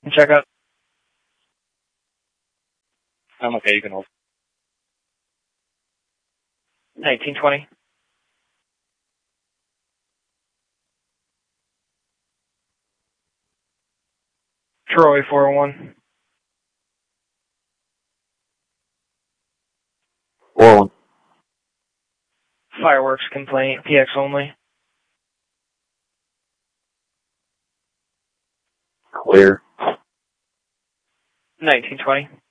Check out. I'm okay, you can hold. 1920. Troy 401. 401. Fireworks complaint, PX only. Clear. 1920.